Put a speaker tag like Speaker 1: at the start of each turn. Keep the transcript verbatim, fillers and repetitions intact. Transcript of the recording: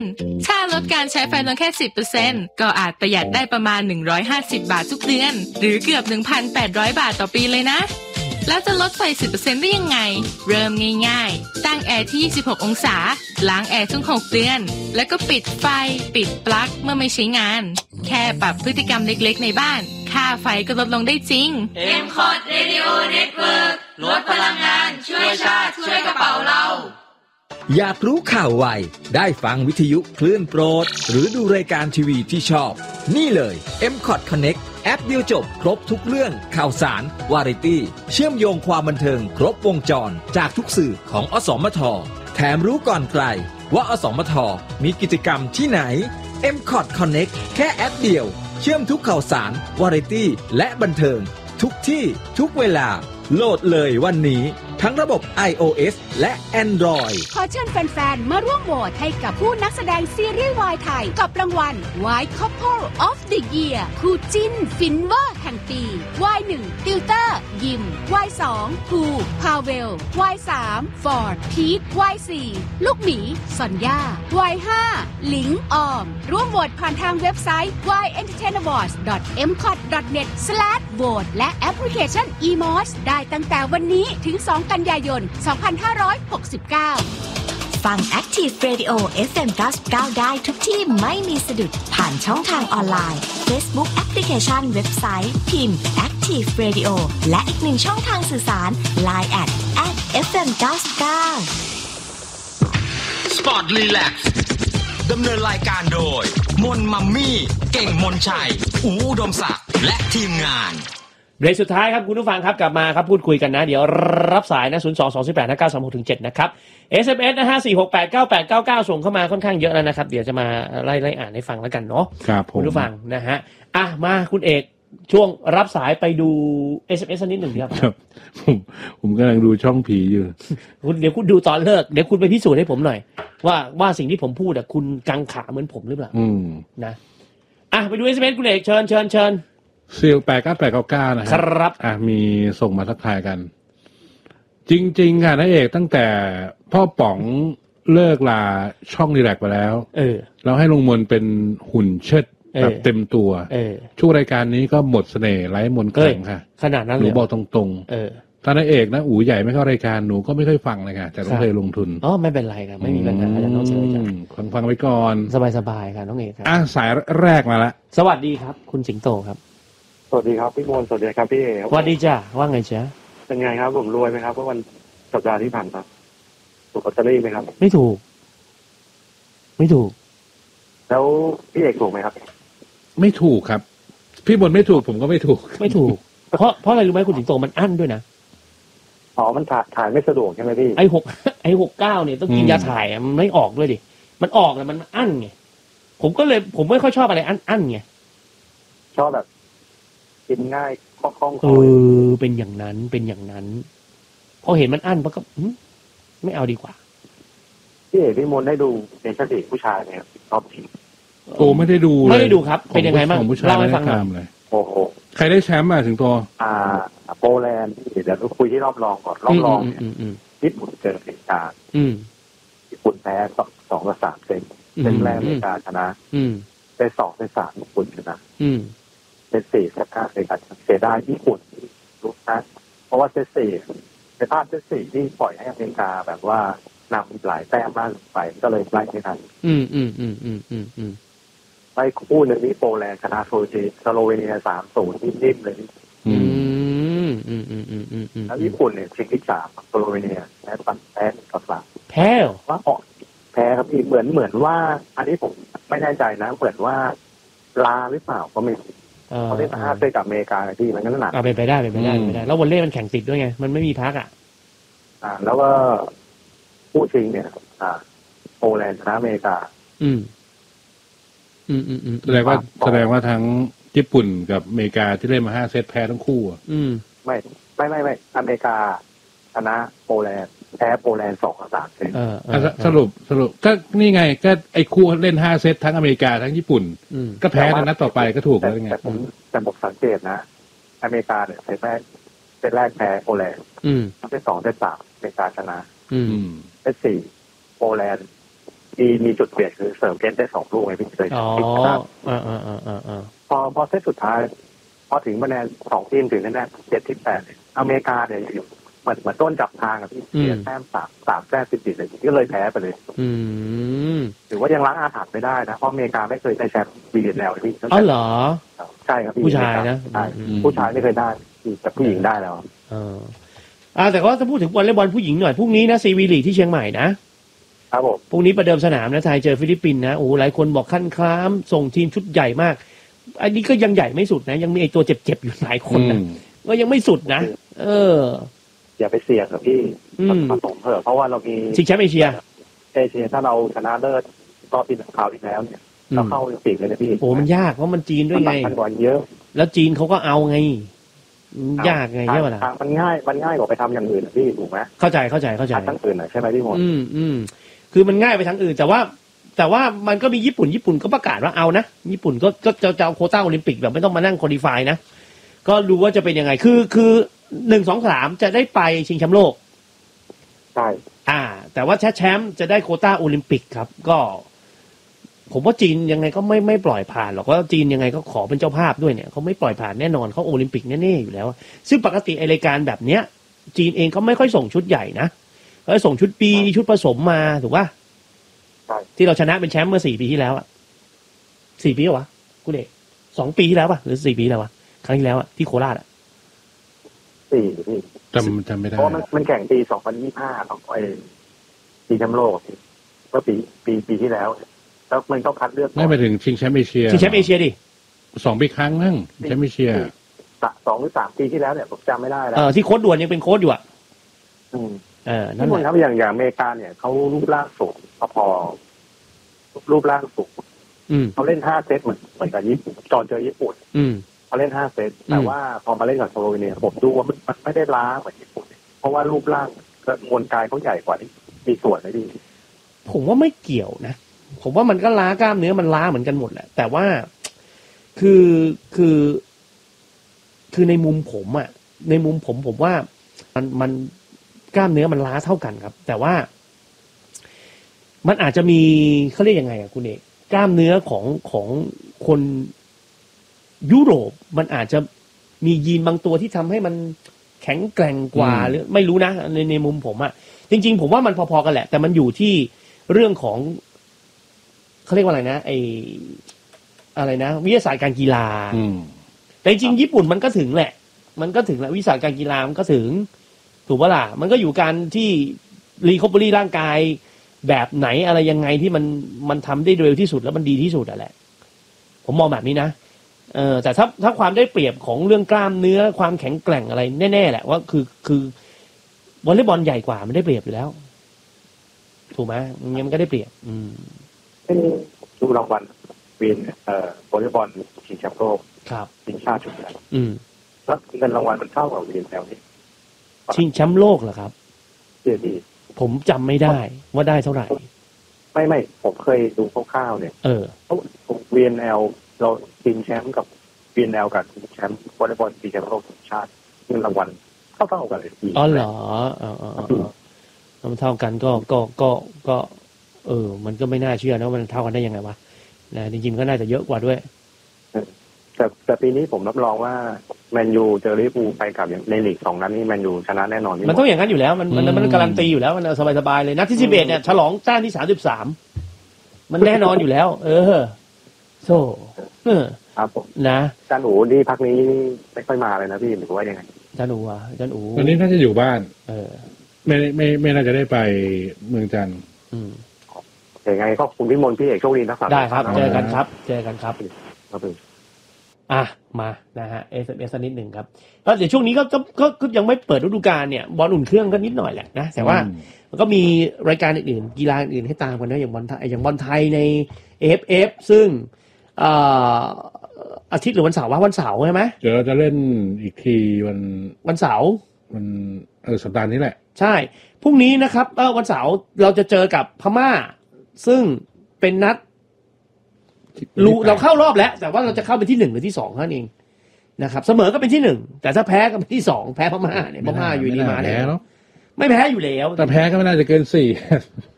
Speaker 1: ถ้าลดการใช้ไฟลงแค่ สิบเปอร์เซ็นต์ ก็อาจประหยัดได้ประมาณหนึ่งร้อยห้าสิบบาททุกเดือนหรือเกือบ หนึ่งพันแปดร้อย บาทต่อปีเลยนะแล้วจะลดไฟ สิบเปอร์เซ็นต์ ได้ยังไงเริ่มง่ายๆตั้งแอร์ที่ยี่สิบหกองศาล้างแอร์ทุกหกเดือนแล้วก็ปิดไฟปิดปลั๊กเมื่อไม่ใช้งานแค่ปรับพฤติกรรมเล็กๆในบ้านค่าไฟก็ลดลงได้จริง
Speaker 2: เอ็ม คอท Radio Network ลดพลังงานช่วยชาติช่วยกระเป๋าเรา
Speaker 3: อยากรู้ข่าวไวได้ฟังวิทยุคลื่นโปรดหรือดูรายการทีวีที่ชอบนี่เลย เอ็ม คอท Connect แอปเดียวจบครบทุกเรื่องข่าวสารวาไรตี้เชื่อมโยงความบันเทิงครบวงจรจากทุกสื่อของอสมทแถมรู้ก่อนใครว่าอสมทมีกิจกรรมที่ไหน เอ็ม คอท Connect แค่แอปเดียวเชื่อมทุกข่าวสารวาไรตี้และบันเทิงทุกที่ทุกเวลาโหลดเลยวันนี้ทั้งระบบ iOS และ Android
Speaker 4: ขอเชิญแฟนๆมาร่วมโหวตให้กับผู้นักแสดงซีรีส์วายไทยกับรางวัล Why Couple of the Year คู่จิ้นฟินเวอร์แห่งปี วาย หนึ่ง ติวเตอร์ยิม วาย สอง ภูพาเวล วาย สาม ฟอร์ดพีท วาย สี่ ลูกหมีซอนย่า วาย ห้า หลิงออมร่วมโหวตผ่านทางเว็บไซต์ วาย เอ็นเตอร์เทน อวอร์ดส์ ดอท เอ็ม คอท ดอท เน็ต สแลช โหวต และแอปพลิเคชัน อี มอส ได้ตั้งแต่วันนี้ถึง สอง กันยายน สองพันห้าร้อยหกสิบเก้า
Speaker 5: ฟัง Active Radio เอฟ เอ็ม เก้าสิบเก้า ได้ทุกที่ไม่มีสะดุดผ่านช่องทางออนไลน์ Facebook แอปพลิเคชันเว็บไซต์พิมพ์ Active Radio และอีกหนึ่งช่องทางสื่อสาร ไลน์ แอท แอท เอฟ เอ็ม เก้าสิบเก้า
Speaker 6: Sport Relax ดำเนินรายการโดยมนมัมมี่เก่งมนชัยอู๋อุดมศักดิ์และทีมงาน
Speaker 7: เบรกสุดท้ายครับคุณผู้ฟังครับกลับมาครับพูดคุยกันนะเดี๋ยวรับสายนะศูนย์ สอง สอง แปด ห้า เก้า สาม หก เจ็ดนะครับ เอส เอ็ม เอส นะฮะสี่ หก แปด เก้า แปด เก้า เก้าส่งเข้ามาค่อนข้างเยอะแล้วนะครับเดี๋ยวจะมาไล่ไล่อ่านให้ฟังแล้วกันเนาะ
Speaker 8: ครับผม
Speaker 7: คุณผู้ฟังนะฮะอ่ะมาคุณเอกช่วงรับสายไปดู เอส เอ็ม เอส สักนิดหนึ่งครับ
Speaker 8: ครับผมผมกำลังดูช่องผีอยู่
Speaker 7: คุณเดี๋ยวคุณดูตอนเลิกเดี๋ยวคุณไปพิสูจน์ให้ผมหน่อยว่าว่าสิ่งที่ผมพูดอ่ะคุณกังขาเหมือนผมหรือเปล่า
Speaker 8: อืม
Speaker 7: นะอ่ะไปดู เอส เอ็ม เอส คุณเอกเชิญเชิญเชิญ
Speaker 8: ซีลแปด เก้า แปด เก้า เก้านะครับอ่ะมีส่งมาทักทายกันจริงๆค่ะนายเอกตั้งแต่พ่อป๋องเลิกลาช่องรีแลกไปแล้ว
Speaker 7: เออ
Speaker 8: เราให้ลุงมนเป็นหุ่นเชิดแบบเต็มตัว
Speaker 7: เออ
Speaker 8: ช่วงรายการนี้ก็หมดเสน่ห์ไร้มนต์ขลังค่ะ
Speaker 7: ขนาดนั้นเลย
Speaker 8: หนูบอกตรง
Speaker 7: ๆเออ
Speaker 8: ตอนนายเอกนะอู๋ใหญ่ไม่เข้ารายการหนูก็ไม่ค่อยฟังเลยค่ะแต่ต้องเคยลงทุน
Speaker 7: อ๋อไม่เป็นไรครับไม่มีปัญหาอาจารย์น้องเชิญจ้ะ
Speaker 8: ฟังฟังไว้ก่อน
Speaker 7: สบายๆครับน้องเอกครับ
Speaker 8: อ่ะสายแรกมาละ
Speaker 7: สวัสดีครับคุณสิงโตครับ
Speaker 9: สวัสดีครับพี่มนสวัสดีครับพี่เอ
Speaker 7: สวัสดีจ้ะว่าไงจ๊ะ
Speaker 9: เป็นไงครับผมรวยไหมครับเมื่อวันสัปดาห์ที่ผ่านมาถูกลอตเตอรี่ไหมครับ
Speaker 7: ไม่ถูกไม่ถูก
Speaker 9: แล้วพี่เอกถูกไหมครับ
Speaker 8: ไม่ถูกครับพี่มนไม่ถูกผมก็ไม่ถูก
Speaker 7: ไม่ถูกเพราะเพราะอะไรรู้ไหมคุณสิงโตมันอั้นด้วยนะ
Speaker 9: อ๋อมันถ่ายถ่ายไม่สะดวกใช่ไหมพี่
Speaker 7: ไอ้หกไอ้หกเก้าเนี่ยต้องกินยาถ่ายมันไม่ออกด้วยดิมันออกแต่มันอั้นไงผมก็เลยผมไม่ค่อยชอบอะไรอั้นอั้นไง
Speaker 9: ชอบแบบกินง่ายคล่องๆ
Speaker 7: เออเป็นอย่างนั้นเป็นอย่างนั้นพอเห็นมันอั้นมันก็ไม่เอาดีกว่า
Speaker 9: พี่เอกพี่มนได้ดูในชั้นเอกผู้ชายเนี่ยชอบที
Speaker 8: โอ้ไม่ได้ดู
Speaker 7: ไม่ได้ดูครับเป็นยังไงบ้าง
Speaker 8: เล่าให้ฟังหน่อย
Speaker 9: โอ้โห
Speaker 8: ใครได้แชมป์มาถึงตัว
Speaker 9: อ่าโปแลนด์เดี๋ยวเราคุยที่รอบรองก่อนรอบรองญี่ปุ่นเจออเมริกาญี่ปุ่นแพ้สองสองกับสามเซตเซตแรกอเมริกาชนะเซตสองเซตสามญี่ปุ่นชนะเซตสี่เซตห้าเซตห้าเสียดายญี่ปุ่นรู้นะเพราะว่าเซตสี่เซตห้าเซตสี่ที่ปล่อยให้อเมริกาแบบว่านำหลายแต้มมากไปก็เลยไล่ไม่ทัน
Speaker 7: อืมอืมอืมอืมอืมอืม
Speaker 9: ไปคู่หนึ่งนี่โปแลนด์ชนะโครเอเชียสโลเวเนียสามศูนย์นิ่มๆเลย
Speaker 7: อืมอืมอืมอืมอืมอืม
Speaker 9: แล้วญี่ปุ่นเนี่ยชิงที่สามสโลเวเนียแพ้ปันแพ้กับสาม
Speaker 7: แพ้
Speaker 9: ว่าออกแพ้ครับพี่เหมือนเหมือนว่าอันนี้ผมไม่แน่ใจนะเหมือนว่าลาหรือเปล่าก็ไม่เขาเล่นห้าเซตกับอเมริกาที่มันก็หนัก
Speaker 7: อ่าเป็นไปได้เป็นไปได้เป็นไปได้แล้ววอลเลย์มันแข่งติดด้วยไงมันไม่มีพักอ่ะ
Speaker 9: อ่าแล้วก็ผู้ชิงเนี่ยอ่าโปแลนด์ชนะอเมริกา
Speaker 7: อืมอืมอืมอืม
Speaker 8: แสดงว่าแสดงว่าทั้งญี่ปุ่นกับอเมริกาที่เล่นมาห้าเซตแพ้ทั้งคู่อ่ะ
Speaker 7: อืม
Speaker 9: ไม่ไม่ไม่ไม่อเมริกาชนะโปแลนด์แพ้โปแลนด์สองกับสามเซต
Speaker 8: เออสรุปสรุปก็นี่ไงก็ไอ้คู่เล่นห้าเซตทั้งอเมริกาทั้งญี่ปุ่นก็แพ้ในนัดต่อไปก็ถูกแล้วไง
Speaker 9: แต่ผมแต่ผมสังเกตนะอเมริกาเนี่ยเซตแรกเซตแรกแพ้โปแลนด์
Speaker 7: อืม
Speaker 9: เซตสองเซตสามอเมริกาชนะ
Speaker 7: อืม
Speaker 9: เซตสี่โปแลนด์มีมีจุดเปลี่ยนคือเสริมเกมได้สองลูกไงพี่เคย
Speaker 7: อ๋ออ่าอ่าอ่าอ่า
Speaker 9: พอพอเซตสุดท้ายพอถึงคะแนนสองทีมถึงคะแนนเจ็ดที่แปดอเมริกาเนี่ยอยู่เหมือนเหมือนต้นจับทางกับพี่เสียแต้มสามสามแต้มติดติดเลยก็เลยแพ้ไปเลย
Speaker 7: อืม
Speaker 9: ถือว่ายังล้างอาถรรพ์ไม่ได้นะเพราะอเมริกาไม่เคยได้แชมป์วีเอ็นแอลพี่
Speaker 7: อ๋อเหรอ
Speaker 9: ใช่ครับพี่
Speaker 7: ผู้ชายนะ
Speaker 9: ผู้ชายไม่เคยได้แต่ผู้หญิงได้แล้ว
Speaker 7: เอออ่าแต่ก็ถ้าพูดถึงวอลเลย์บอลผู้หญิงหน่อยพรุ่งนี้นะซีวีลีกที่เชียงใหม่นะครับ
Speaker 9: ผม
Speaker 7: พรุ่งนี้ประเดิมสนามนะไทยเจอฟิลิปปินส์นะโอ้หลายคนบอกขั้นคล้ามส่งทีมชุดใหญ่มากอันนี้ก็ยังใหญ่ไม่สุดนะยังมีไอตัวเจ็บๆอยู่หลายคนนะก็ยังไม่สุดนะเออ
Speaker 9: อย่าไปเสี่ยงกับพี่ผสมเถอะเพราะว่าเรามี
Speaker 7: ชิงแชมป์เอเชีย
Speaker 9: เอเชียถ้าเราชนะเลิศรอบปีคราวที่แล้วเนี่ยเราเข้าโอลิมปิกเลยนะพี่
Speaker 7: โอ้มันยากเพราะมันจีนด้วยไง
Speaker 9: มันบอลเยอะ
Speaker 7: แล้วจีนเขาก็เอาไงยากไงใช่ไหมล่ะ
Speaker 9: มันง่ายมันง่ายกว่าไปทำอย่างอื่นพี่ถูกไหม
Speaker 7: เข้าใจเข้าใจเข้าใจ
Speaker 9: ทั้งอื่นใช่ไหมพี่หมด
Speaker 7: อืมอืมคือมันง่ายไปทั้งอื่นแต่ว่าแต่ว่ามันก็มีญี่ปุ่นญี่ปุ่นก็ประกาศว่าเอานะญี่ปุ่นก็ก็จะจะเอาโควต้าโอลิมปิกแบบไม่ต้องมานั่งคอลิฟายนะก็ดูว่าจะเป็นยังไงคือคือหนึ่งสองสามจะได้ไปชิงแชมป์โลก
Speaker 9: ใช่
Speaker 7: อ่าแต่ว่าแชมป์จะได้โควต้าโอลิมปิกครับก็ผมว่าจีนยังไงก็ไม่ไม่ปล่อยผ่านหรอกว่าจีนยังไงก็ขอเป็นเจ้าภาพด้วยเนี่ยเขาไม่ปล่อยผ่านแน่นอนเขาโอลิมปิกแน่ๆอยู่แล้วซึ่งปกติไอรายการแบบเนี้ยจีนเองเขาไม่ค่อยส่งชุดใหญ่นะเขาส่งชุดปีชุดผสมมาถูกป่ะที่เราชนะเป็นแชมป์เมื่อสี่ปีที่แล้วอ่ะสี่ปีวะกูเด็กสองปีที่แล้วป่ะหรือสี่ปีแล้ววะครั้งที่แล้วอ่ะที่โคราชอ่ะ
Speaker 9: สี่
Speaker 8: จำจำไม่ได้
Speaker 9: เพราะมันมันแข่งปีสองพันยี่สิบห้าของไอ้ปีแชมป์โลกก็ปีปีปีที่แล้วแล้วมันต้องคัดเลือก
Speaker 8: ไม่ไปถึงชิงแชมป์เอเชีย
Speaker 7: ชิงแชมป์เอเชียดิ
Speaker 8: สองปีครั้งนั่งแชมป์เอเชีย
Speaker 9: สองหรือสามปีที่แล้วเนี่ยผมจำไม่ได้แล้ว
Speaker 7: เออที่โค้ชด่วนยังเป็นโค้ชอยู่อ่ะ
Speaker 9: อืม
Speaker 7: เออ
Speaker 9: นั่นแหละครับอย่างอย่างอเมริกาเนี่ยเขารูปร่างสูงพอรูปร่างสูงเขาเล่นห้าเซตเหมือนเหมือนกับญี่ปุ่นจอเจอญี่ปุ่นเขาเล่นห้าเซตแต่ว่าพอมาเล่นกับสโลวีเนียผมดูว่ามันมันไม่ได้ล้าเหมือนญี่ปุ่นเพราะว่ารูปร่างกับมวลกายเขาใหญ่กว่าที่มีส่วนไหมดี
Speaker 7: ผมว่าไม่เกี่ยวนะผมว่ามันก็ล้ากล้ามเนื้อมันล้าเหมือนกันหมดแหละแต่ว่าคือคือคือในมุมผมอ่ะในมุมผมผมว่ามันมันกล้ามเนื้อมันล้าเท่ากันครับแต่ว่ามันอาจจะมีเขาเรียกยังไงอ่ะคุณเอกกล้ามเนื้อของของคนยุโรปมันอาจจะมียีนบางตัวที่ทำให้มันแข็งแกร่งกว่าหรือไม่รู้นะในในมุมผมอ่ะจริงๆผมว่ามันพอๆกันแหละแต่มันอยู่ที่เรื่องของเขาเรียกว่าอะไรนะไออะไรนะวิทยาศาสตร์การกีฬาแต่จริงญี่ปุ่นมันก็ถึงแหละมันก็ถึงแหละวิทยาศาสตร์การกีฬามันก็ถึงถูกป่ะล่ะมันก็อยู่การที่รีคอเวอรี่ร่างกายแบบไหนอะไรยังไงที่มันมันทำได้เร็วที่สุดแล้วมันดีที่สุดอ่ะแหละผมมองแบบนี้นะเออแต่ถ้าถ้าความได้เปรียบของเรื่องกล้ามเนื้อความแข็งแกร่งอะไรแน่ๆแหละว่าคือคือวอลเลย์บอลใหญ่กว่ามันได้เปรียบอยู่แล้วถูกไหมงั้นมันก็ได้เปรียบอืม
Speaker 9: ดูรางวัลวีนเอ่อวอลเลย์บอลชิงแชมป์โลก
Speaker 7: ครับ
Speaker 9: ชิงชาติชุดใหญ่
Speaker 7: อืม
Speaker 9: แล้วเงินรางวัลมันเท่ากับวีนแล้วนี่
Speaker 7: ชิงแชมป์โลกเหรอครับ
Speaker 9: เดี๋ยวดี
Speaker 7: ผมจำไม่ได้ว่าได้เท่าไหร่
Speaker 9: ไม่ไม่ผมเคยดูคร่าวๆเนี่ย
Speaker 7: เออ
Speaker 9: วี เอ็น แอล เราชิงแชมป์กับ วี เอ็น แอล กับแชมป์วอลเลย์บอลชิงแชมป์โลกชาติเงินรางวัลเท่าๆกันเลย
Speaker 7: อ๋อเหรออ๋ออ๋อมันเท่ากันก็ก็ก็ก็เออมันก็ไม่น่าเชื่อนะมันเท่ากันได้ยังไงวะนะจริงๆก็น่าจะเยอะกว่าด้วย
Speaker 9: แต่แต่ปีนี้ผมรับรองว่าแมนยูเจอลิเวอร์พูลไปกับในลีกสองนัดนี้แมนยูชนะแน่นอน
Speaker 7: มันต้องอย่างนั้นอยู่แล้วมันมันมันการันตีอยู่แล้วมันสบายๆเลยนัดที่สิบเอ็ดเนี่ยฉลองแต้มที่สามสิบสามมันแน่นอนอยู่แล้วเออโซ่เออ
Speaker 9: ครับผม
Speaker 7: นะ
Speaker 9: จันอูนี่พักนี้ไม่ค่อยมาเลยนะพี่หรือว่ายังไง
Speaker 7: จันอูอ่ะจันอู
Speaker 8: วันนี้น่าจะอยู่บ้าน
Speaker 7: เออ
Speaker 8: ไม่ไม่ไม่น่าจะได้ไปเมืองจันทร์
Speaker 7: อืม
Speaker 9: ยังไงก็คุณพิมลพี่เอกโชคดีนะครับ
Speaker 7: ได้ครับเจอกันครับเจอกันครับอ่ะมานะฮะ เอส เอ็ม เอส นิดหนึ่งครับแล้วเดี๋ยวช่วงนี้ก็ก็ก็ยังไม่เปิดฤดูกาลเนี่ยบอลอุ่นเครื่องก็นิดหน่อยแหละนะแต่ว่ามันก็มีรายการอื่นๆกีฬาอื่นให้ตามกันนะอย่างบอลไทยอย่างบอลไทยใน เอ เอฟ เอฟ ซึ่งอ่าอาทิตย์หรือวันเสาร์ว่าวันเสาร์ใช่ไหม
Speaker 8: เดี๋ยวเราจะเล่นอีกทีวัน
Speaker 7: วันเสาร์
Speaker 8: วันเออสัปดาห์นี้แหละ
Speaker 7: ใช่พรุ่งนี้นะครับเออวันเสาร์เราจะเจอกับพม่าซึ่งเป็นนัดรู้เราเข้ารอบแล้วแต่ว่าเราจะเข้าเป็นที่หนึ่งหรือที่สองเท่านั้นเองนะครับเสมอก็เป็นที่หนึ่งแต่ถ้าแพ้ก็เป็นที่สองแพ้พม่าเนี่ยพม่าอยู่ดีมาแล้วไม่แพ้อยู่แล้ว
Speaker 8: แต่แพ้ก็ไม่น่าจะเกินสี่